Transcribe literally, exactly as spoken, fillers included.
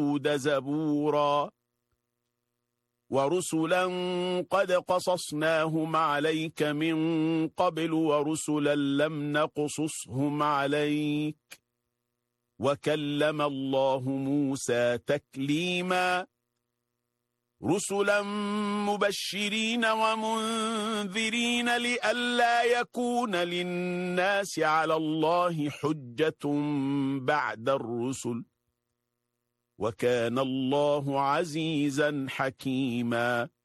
زبورا ورسلا قد قصصناهم عليك من قبل ورسلا لم نقصصهم عليك وكلم الله موسى تكليما رسلا مبشرين ومنذرين لئلا يكون للناس على الله حجة بعد الرسل وكان الله عزيزا حكيما